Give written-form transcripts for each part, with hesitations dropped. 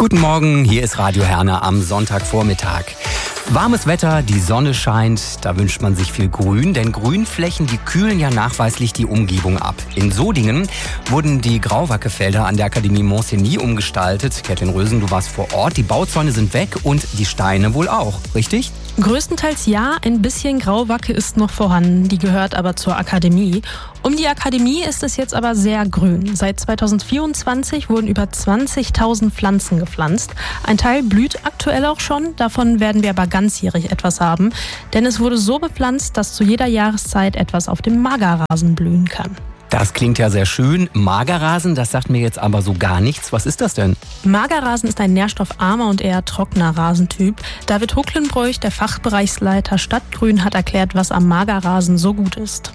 Guten Morgen, hier ist Radio Herne am Sonntagvormittag. Warmes Wetter, die Sonne scheint, da wünscht man sich viel Grün, denn Grünflächen, die kühlen ja nachweislich die Umgebung ab. In Sodingen wurden die Grauwackefelder an der Akademie Montcenis umgestaltet. Kerstin Rösen, du warst vor Ort, die Bauzäune sind weg und die Steine wohl auch, richtig? Größtenteils ja, ein bisschen Grauwacke ist noch vorhanden, die gehört aber zur Akademie. Um die Akademie ist es jetzt aber sehr grün. Seit 2024 wurden über 20.000 Pflanzen gepflanzt. Ein Teil blüht aktuell auch schon, davon werden wir aber ganzjährig etwas haben. Denn es wurde so bepflanzt, dass zu jeder Jahreszeit etwas auf dem Magerrasen blühen kann. Das klingt ja sehr schön. Magerrasen, das sagt mir jetzt aber so gar nichts. Was ist das denn? Magerrasen ist ein nährstoffarmer und eher trockener Rasentyp. David Hucklenbroich, der Fachbereichsleiter Stadtgrün, hat erklärt, was am Magerrasen so gut ist.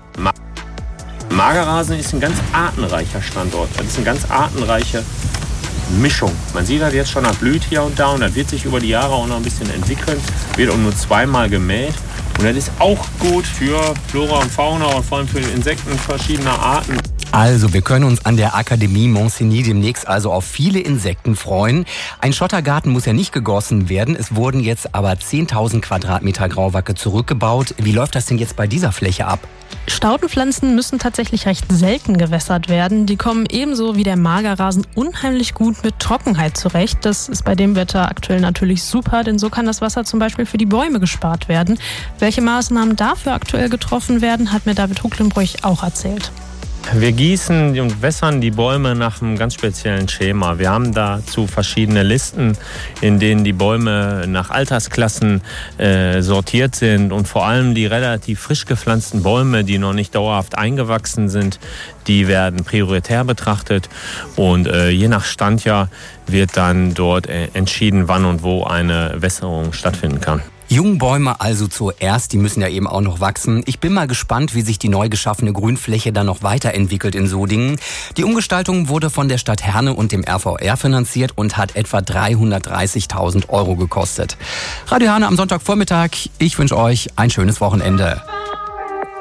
Magerrasen ist ein ganz artenreicher Standort. Das ist eine ganz artenreiche Mischung. Man sieht das jetzt schon, das blüht hier und da und das wird sich über die Jahre auch noch ein bisschen entwickeln. Wird auch nur zweimal gemäht. Und das ist auch gut für Flora und Fauna und vor allem für Insekten verschiedener Arten. Also, wir können uns an der Akademie Montcenis demnächst also auf viele Insekten freuen. Ein Schottergarten muss ja nicht gegossen werden. Es wurden jetzt aber 10.000 Quadratmeter Grauwacke zurückgebaut. Wie läuft das denn jetzt bei dieser Fläche ab? Staudenpflanzen müssen tatsächlich recht selten gewässert werden. Die kommen ebenso wie der Magerrasen unheimlich gut mit Trockenheit zurecht. Das ist bei dem Wetter aktuell natürlich super, denn so kann das Wasser zum Beispiel für die Bäume gespart werden. Welche Maßnahmen dafür aktuell getroffen werden, hat mir David Hucklenbroich auch erzählt. Wir gießen und wässern die Bäume nach einem ganz speziellen Schema. Wir haben dazu verschiedene Listen, in denen die Bäume nach Altersklassen sortiert sind. Und vor allem die relativ frisch gepflanzten Bäume, die noch nicht dauerhaft eingewachsen sind, die werden prioritär betrachtet. Und je nach Standjahr wird dann dort entschieden, wann und wo eine Wässerung stattfinden kann. Jungbäume also zuerst, die müssen ja eben auch noch wachsen. Ich bin mal gespannt, wie sich die neu geschaffene Grünfläche dann noch weiterentwickelt in Sodingen. Die Umgestaltung wurde von der Stadt Herne und dem RVR finanziert und hat etwa 330.000 € gekostet. Radio Herne am Sonntagvormittag. Ich wünsche euch ein schönes Wochenende.